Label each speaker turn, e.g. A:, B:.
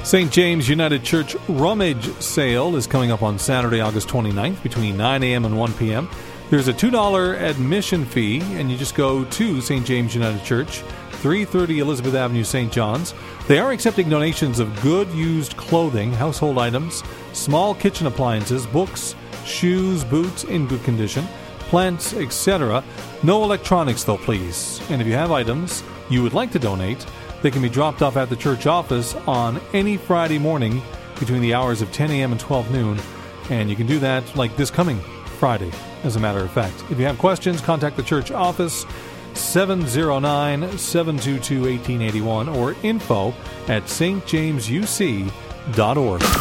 A: St. James United Church Rummage Sale is coming up on Saturday, August 29th between 9 a.m. and 1 p.m. There's a $2 admission fee, and you just go to St. James United Church, 330 Elizabeth Avenue, St. John's. They are accepting donations of good used clothing, household items, small kitchen appliances, books, shoes, boots in good condition, plants, etc. No electronics, though, please. And if you have items you would like to donate, they can be dropped off at the church office on any Friday morning between the hours of 10 a.m. and 12 noon. And you can do that like this coming Friday, as a matter of fact. If you have questions, contact the church office, 709-722-1881 or info@stjamesuc.org.